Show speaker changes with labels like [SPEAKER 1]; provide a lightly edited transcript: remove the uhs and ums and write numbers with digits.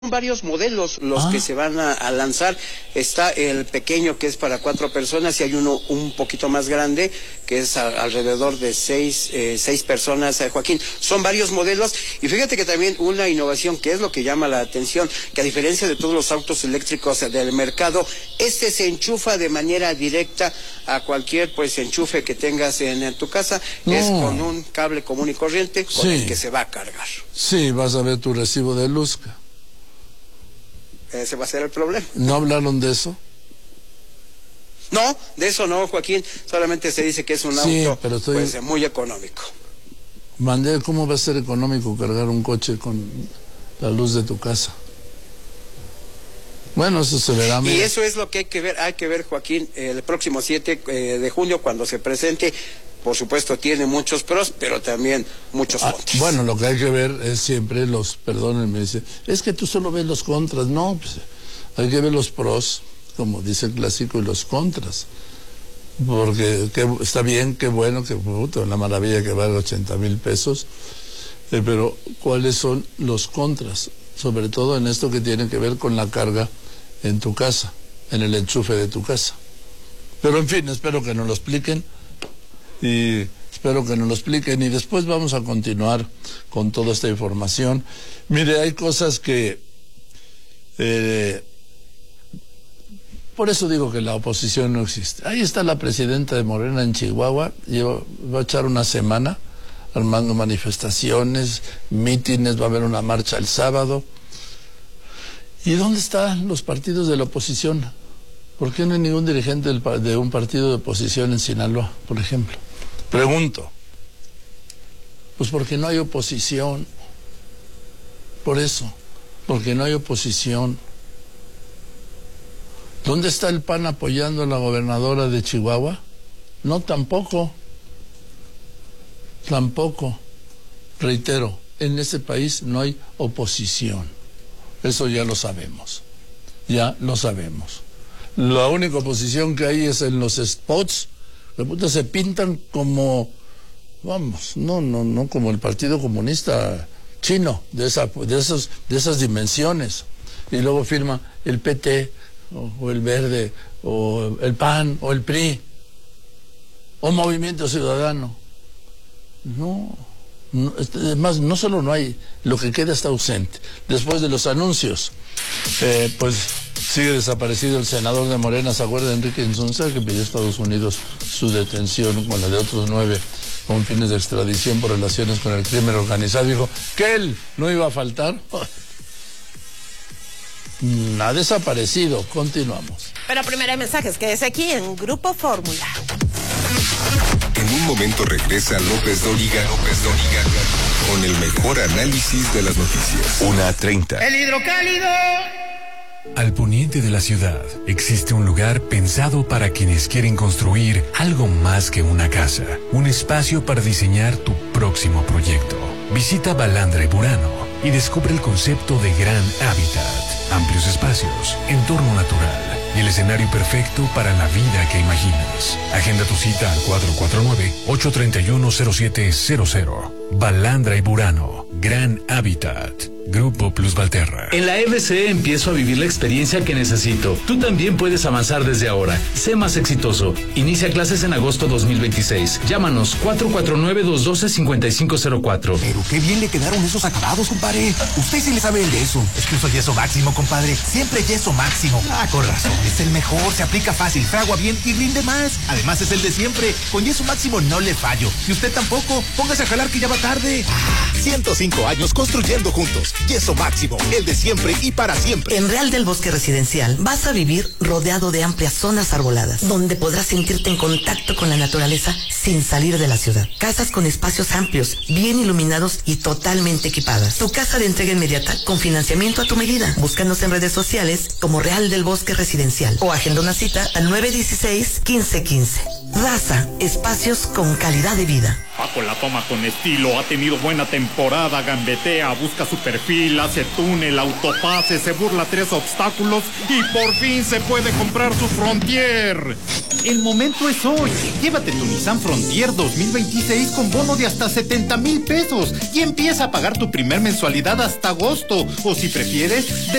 [SPEAKER 1] Varios modelos los que se van a lanzar. Está el pequeño, que es para 4 personas, y hay uno un poquito más grande que es alrededor de 6 personas, Joaquín. Son varios modelos, y fíjate que también una innovación que es lo que llama la atención, que a diferencia de todos los autos eléctricos del mercado, este se enchufa de manera directa a cualquier enchufe que tengas en tu casa. Es con un cable común y corriente con el que se va a cargar.
[SPEAKER 2] Sí, vas a ver tu recibo de luz.
[SPEAKER 1] Ese va a ser el problema.
[SPEAKER 2] ¿No hablaron de eso?
[SPEAKER 1] No, de eso no, Joaquín. Solamente se dice que es un auto muy económico.
[SPEAKER 2] ¿Cómo va a ser económico cargar un coche con la luz de tu casa? Bueno, eso se verá.
[SPEAKER 1] Y eso es lo que hay que ver, Joaquín, el próximo 7 de junio, cuando se presente. Por supuesto, tiene muchos pros, pero también muchos contras.
[SPEAKER 2] Bueno, lo que hay que ver es siempre perdónenme, dice, es que tú solo ves los contras. No, pues hay que ver los pros, como dice el clásico, y los contras. Porque está bien, qué bueno, qué puto, una maravilla que vale 80,000 pesos. Pero, ¿cuáles son los contras? Sobre todo en esto que tiene que ver con la carga en tu casa, en el enchufe de tu casa. Pero, en fin, espero que nos lo expliquen. Y después vamos a continuar con toda esta información. Mire, hay cosas que por eso digo que la oposición no existe. Ahí está la presidenta de Morena en Chihuahua, va a echar una semana armando manifestaciones, mítines, va a haber una marcha el sábado. ¿Y dónde están los partidos de la oposición? ¿Por qué no hay ningún dirigente de un partido de oposición en Sinaloa, por ejemplo? Pregunto. Pues porque no hay oposición. Por eso. Porque no hay oposición. ¿Dónde está el PAN apoyando a la gobernadora de Chihuahua? No, tampoco. Tampoco. Reitero, en ese país no hay oposición. Eso ya lo sabemos. Ya lo sabemos. La única oposición que hay es en los spots. Se pintan como, no como el Partido Comunista Chino, de esas dimensiones. Y luego firma el PT, o el Verde, o el PAN, o el PRI, o Movimiento Ciudadano. Además, no solo no hay, lo que queda está ausente. Después de los anuncios, sigue desaparecido el senador de Morena, ¿se acuerda? Enrique Insunza, que pidió a Estados Unidos su detención con la de otros 9 con fines de extradición por relaciones con el crimen organizado. Dijo que él no iba a faltar. Ha desaparecido. Continuamos.
[SPEAKER 3] Pero primero hay mensajes. Quédese aquí en Grupo Fórmula.
[SPEAKER 4] En un momento regresa López Dóriga con el mejor análisis de las noticias. 1:30.
[SPEAKER 5] El hidrocálido.
[SPEAKER 6] Al poniente de la ciudad existe un lugar pensado para quienes quieren construir algo más que una casa, un espacio para diseñar tu próximo proyecto. Visita Balandra y Burano y descubre el concepto de Gran Hábitat, amplios espacios, entorno natural y el escenario perfecto para la vida que imaginas. Agenda tu cita al 449-831-0700. Balandra y Burano, Gran Hábitat. Grupo Plus Valterra.
[SPEAKER 7] En la FCE empiezo a vivir la experiencia que necesito. Tú también puedes avanzar desde ahora. Sé más exitoso. Inicia clases en agosto 2026. Llámanos 449-212-5504.
[SPEAKER 8] Pero qué bien le quedaron esos acabados, compadre. Usted sí le sabe el yeso. Es que uso yeso máximo, compadre. Siempre yeso máximo. Con razón. Es el mejor. Se aplica fácil, fragua bien y rinde más. Además es el de siempre. Con yeso máximo no le fallo. Y usted tampoco. Póngase a jalar que ya va tarde.
[SPEAKER 4] 105 años construyendo juntos. Yeso máximo, el de siempre y para siempre.
[SPEAKER 9] En Real del Bosque Residencial vas a vivir rodeado de amplias zonas arboladas, donde podrás sentirte en contacto con la naturaleza sin salir de la ciudad. Casas con espacios amplios, bien iluminados y totalmente equipadas. Tu casa de entrega inmediata con financiamiento a tu medida. Búscanos en redes sociales como Real del Bosque Residencial o agenda una cita al 916-1515. Raza, espacios con calidad de vida.
[SPEAKER 5] Paco la toma con estilo, ha tenido buena temporada, gambetea, busca su perfil, hace túnel, autopase, se burla 3 obstáculos y por fin se puede comprar su Frontier.
[SPEAKER 10] El momento es hoy. Llévate tu Nissan Frontier 2026 con bono de hasta 70,000 pesos y empieza a pagar tu primer mensualidad hasta agosto. O si prefieres,